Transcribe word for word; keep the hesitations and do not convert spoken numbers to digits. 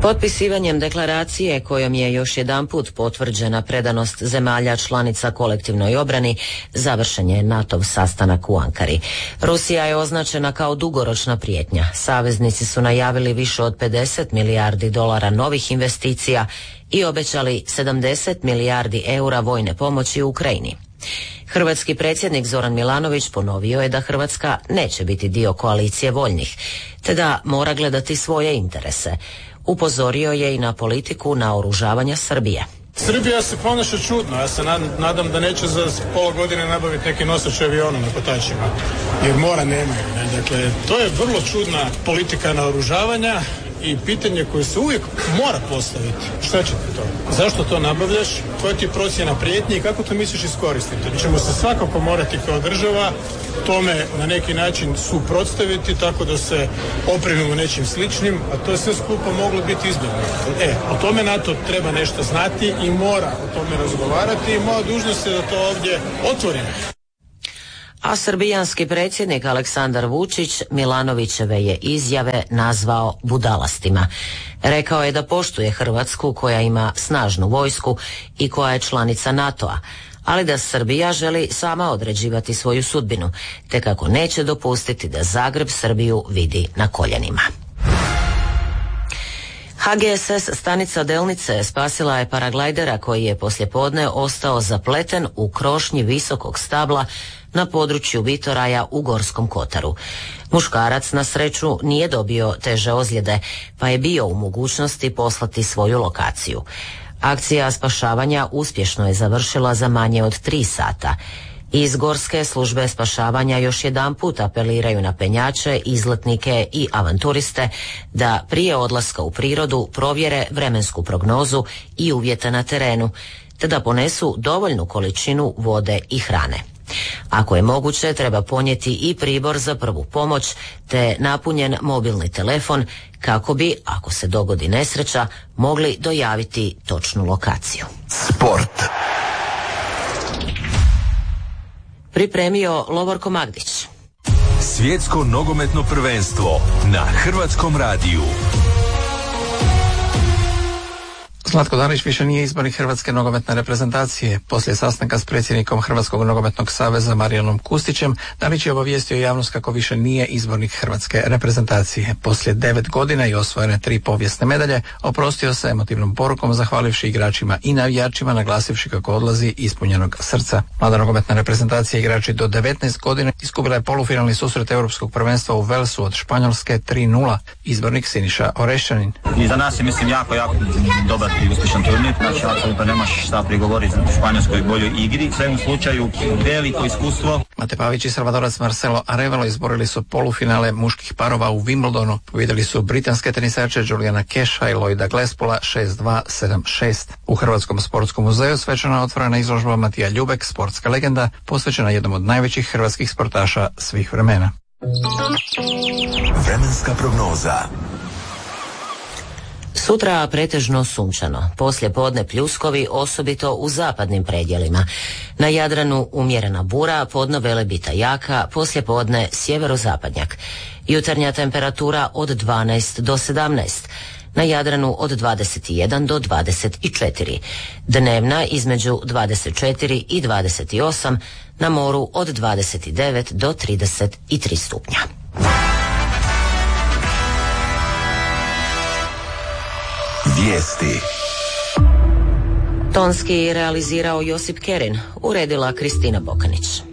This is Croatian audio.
Potpisivanjem deklaracije kojom je još jedanput potvrđena predanost zemalja članica kolektivnoj obrani, završen je NATO-v sastanak u Ankari. Rusija je označena kao dugoročna prijetnja. Saveznici su najavili više od pedeset milijardi dolara novih investicija i obećali sedamdeset milijardi eura vojne pomoći u Ukrajini. Hrvatski predsjednik Zoran Milanović ponovio je da Hrvatska neće biti dio koalicije voljnih, te da mora gledati svoje interese. Upozorio je i na politiku naoružavanja Srbije. Srbija se ponaša čudno, ja se nadam da neće za pola godine nabaviti neki nosač aviona na kotačima, jer mora nemaju. Ne? Dakle, to je vrlo čudna politika naoružavanja i pitanje koje se uvijek mora postaviti. Šta će ti to? Zašto to nabavljaš? Koja ti je procjena prijetnje i kako to misliš iskoristiti? Mi ćemo se svakako morati kao država tome na neki način suprotstaviti tako da se opremimo nečim sličnim, a to je sve skupo moglo biti izbjegnuto. E, o tome NATO treba nešto znati i mora o tome razgovarati i moja dužnost je da to ovdje otvorim. A srbijanski predsjednik Aleksandar Vučić Milanovićeve je izjave nazvao budalastima. Rekao je da poštuje Hrvatsku koja ima snažnu vojsku i koja je članica NATO-a, ali da Srbija želi sama određivati svoju sudbinu, te kako neće dopustiti da Zagreb Srbiju vidi na koljenima. H G S S stanica Delnice spasila je paraglajdera koji je poslijepodne ostao zapleten u krošnji visokog stabla na području Vitoraja u Gorskom Kotaru. Muškarac na sreću nije dobio teže ozljede, pa je bio u mogućnosti poslati svoju lokaciju. Akcija spašavanja uspješno je završila za manje od tri sata. Iz Gorske službe spašavanja još jedanput apeliraju na penjače, izletnike i avanturiste da prije odlaska u prirodu provjere vremensku prognozu i uvjete na terenu, te da ponesu dovoljnu količinu vode i hrane. Ako je moguće, treba ponijeti i pribor za prvu pomoć te napunjen mobilni telefon kako bi, ako se dogodi nesreća, mogli dojaviti točnu lokaciju. Sport. Pripremio Lovorko Magdić. Svjetsko nogometno prvenstvo na Hrvatskom radiju. Zlatko Danić više nije izbornik Hrvatske nogometne reprezentacije. Poslije sastanka s predsjednikom Hrvatskog nogometnog saveza Marijanom Kustićem, Danić je obavijestio javnost kako više nije izbornik Hrvatske reprezentacije. Poslije devet godina i osvojene tri povijesne medalje, oprostio se emotivnom porukom zahvalivši igračima i navijačima, naglasivši kako odlazi ispunjenog srca. Mlada nogometna reprezentacija igrači do devetnaest godina izgubila je polufinalni susret Europskog prvenstva u Velsu od Španjolske tri nula. Izbornik Siniša Orešćanin. I za nas je, mislim, jako, jako dobar i uspješan turnir, znači apsolutno nemaš šta prigovoriti španjolskoj boljoj igri. U svom slučaju veliko iskustvo. Mate Pavić i Salvadorac Marcelo Arevalo izborili su polufinale muških parova u Wimbledonu. Pobijedili su britanske tenisače Juliana Keša i Lloyda Glespola šest dva sedam šest. U Hrvatskom sportskom muzeju svečano otvorena izložba Matija Ljubek, sportska legenda, posvećena jednom od najvećih hrvatskih sportaša svih vremena. Vremenska prognoza. Sutra pretežno sunčano, poslije podne pljuskovi, osobito u zapadnim predjelima. Na Jadranu umjerena bura, podno Velebita jaka, poslije podne sjeverozapadnjak. Jutarnja temperatura od dvanaest do sedamnaest. Na Jadranu od dvadeset jedan do dvadeset četiri. Dnevna između dvadeset četiri i dvadeset osam, na moru od dvadeset devet do trideset tri stupnja. Vijesti. Tonski realizirao Josip Kerin, uredila Kristina Bokanić.